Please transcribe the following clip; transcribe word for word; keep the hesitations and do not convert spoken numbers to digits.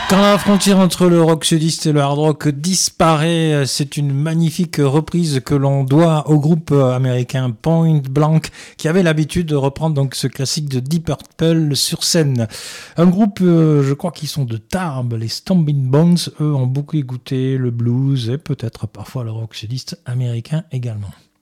Quand la frontière entre le rock sudiste et le hard rock disparaît, c'est une magnifique reprise que l'on doit au groupe américain Point Blank qui avait l'habitude de reprendre donc ce classique de Deep Purple sur scène. Un groupe, euh, je crois qu'ils sont de Tarbes, les Stomping Bones, eux ont beaucoup écouté le blues et peut-être parfois le rock sudiste américain également.